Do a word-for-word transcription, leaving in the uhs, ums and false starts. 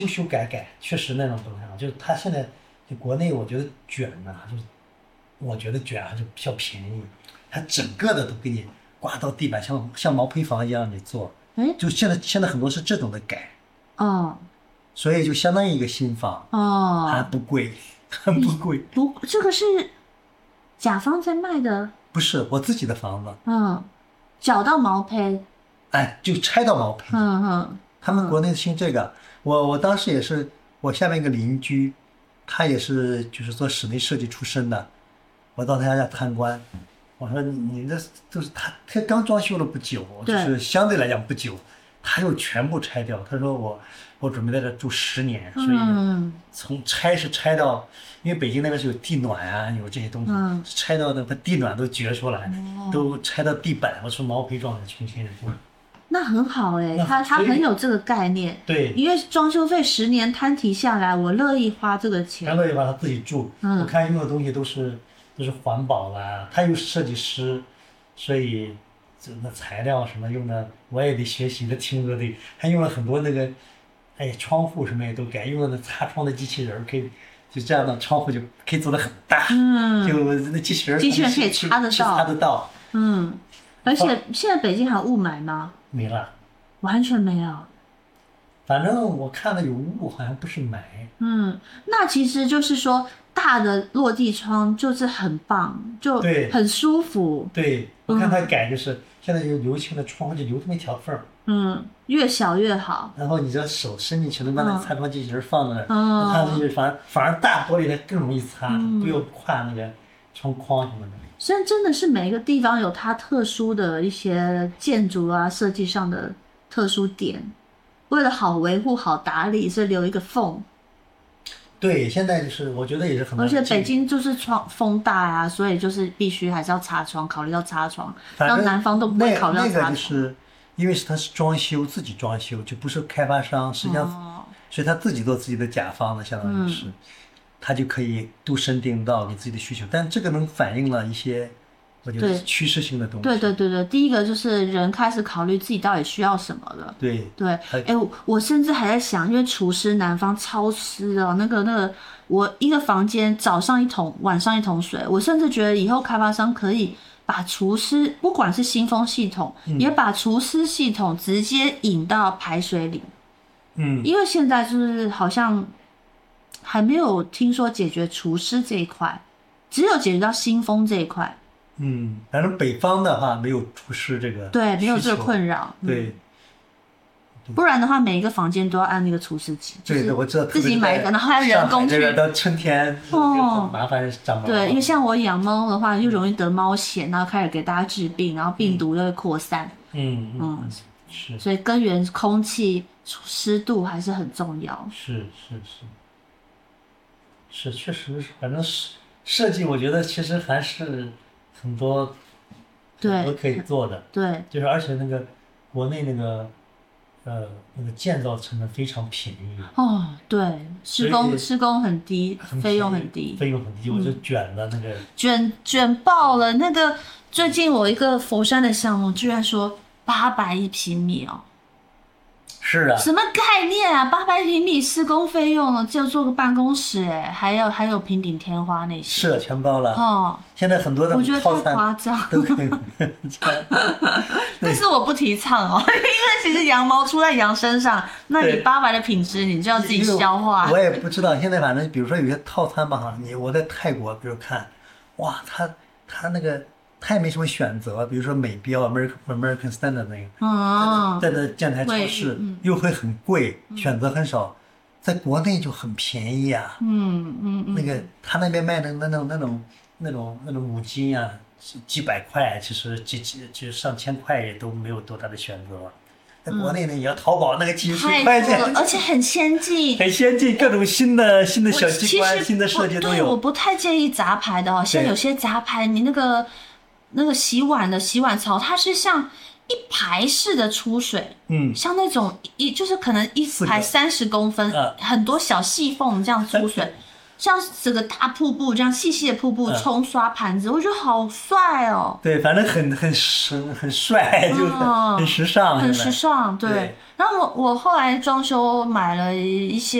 修修改改，确实那种东西啊，就是它现在就国内我觉得卷呐、就是我觉得卷啊就比较便宜，它整个的都给你挂到地板，像像毛坯房一样你做， 哎， 就现在现在很多是这种的改， 哦所以就相当于一个新房，还哦， 不贵，还不贵。 不，这个是甲方在卖的， 不是我自己的房子， 嗯，找到毛坯， 哎，就拆到毛坯。 嗯嗯他们国内兴这个，我我当时也是，我下面一个邻居，他也是就是做室内设计出身的，我到他家参观，我说你这就是他他刚装修了不久，就对是相对来讲不久，他又全部拆掉。他说我我准备在这住十年，所以嗯从拆是拆到，因为北京那边是有地暖啊，有这些东西， 嗯拆到那个地暖都掘出来， 哦都拆到地板，我说毛坯状的重新的。 那很好哎、 那他他所以很有这个概念， 对， 因为装修费十年摊提下来，我乐意花这个钱全。乐意把他自己住。 嗯我看用的东西都是都是环保啦，他又是设计师，所以这那材料什么用的我也得学习的，听着得，还用了很多那个，哎，窗户什么也都改，用了那擦窗的机器人儿，可以就这样的窗户就可以做的很大， 嗯就那机器人儿机器人可以去擦得到去擦得到， 嗯，而且现在北京还有雾霾吗？ 没了。 完全没有。 反正我看了有雾，好像不是霾。 嗯，那其实就是说，大的落地窗就是很棒，就对很舒服。 对，我看他改就是、现在有流行的窗户就留这么一条缝儿。 嗯，越小越好。 然后你这手伸进去，能把那个擦窗机器人放在那儿， 嗯它就是反而反而大玻璃它更容易擦， 嗯不用跨那个窗框什么的。 虽然真的是每一个地方有它特殊的一些建筑啊设计上的特殊点，为了好维护、好打理，所以留一个缝。 对，现在就是我觉得也是很多而且人进。 北京就是窗风大啊，所以就是必须还是要擦窗，考虑到擦窗。到反正南方都不会那那个考虑到擦窗。 就是因为是他是装修自己装修，就不是开发商，实际上、 哦所以他自己做自己的甲方的，相当于是，他就可以度身订造给自己的需求。但这个能反映了一些，我觉得对是趋势性的东西。 对对对对，第一个就是人开始考虑自己到底需要什么了。 对对， 还哎，我我甚至还在想，因为厨师南方超湿的，那个那个，我一个房间早上一桶，晚上一桶水，我甚至觉得以后开发商可以把厨师，不管是新风系统， 嗯也把厨师系统直接引到排水里， 嗯， 因为现在就是好像还没有听说解决厨师这一块，只有解决到新风这一块， 嗯，反正北方的话没有厨师这个对，没有这个需求困扰。嗯对不然的话，每一个房间都要按那个厨师机，就对对， 是我知道， 自己买一个，然后还要人工去这边到春天哦很麻烦长毛。 对，因为像我养猫的话，又容易得猫癣，然后开始给大家治病，然后病毒又会扩散， 嗯嗯嗯， 是所以根源空气湿度还是很重要。 是是是是，确实是，反正是设计，我觉得其实还是很多很多对可以做的， 对， 就是而且那个国内那个呃那个建造成本非常便宜， 哦，对，施所以工施工很低， 很费用便宜很低， 费用很低，我就卷的那个卷卷爆了。那个最近我一个佛山的项目，居然说八百一平米哦。 是啊， 什么概念啊？八百平米施工费用了，就做个办公室哎，还有还有平顶天花那些。 是全包了。 哦， 现在很多的我觉得太套餐夸张。 都可以。 但是我不提倡哦，因为其实羊毛出在羊身上，那你对八百的品质，你就要自己因为消化。 我也不知道，现在反正比如说有些套餐吧哈，你我在泰国比如看，哇，他他那个他也没什么选择，比如说美标 American American Standard 那个， 嗯， 在那建材超市嗯又会很贵，选择很少，在国内就很便宜啊。 嗯嗯嗯， 那个他那边卖的那种那种那种那种五金啊，几几百块，其实几几就上千块也都没有多大的选择。在国内呢，也要淘宝那个几十太块钱， 多了，而且很先进。 很先进，各种新的新的小我其机关、 实新的设计都不对，我有。 不太建议杂牌的哦。像对有些杂牌，你那个那个洗碗的洗碗槽，它是像一排式的出水， 嗯， 像那种一就是可能一四个排三十公分， 啊很多小细缝这样出水， 像整个大瀑布这样细细的瀑布冲刷盘子，嗯、我觉得好帅哦。 对，反正很很很很帅，就是、嗯、很时尚， 很时尚。对。 对然后我我后来装修买了一些。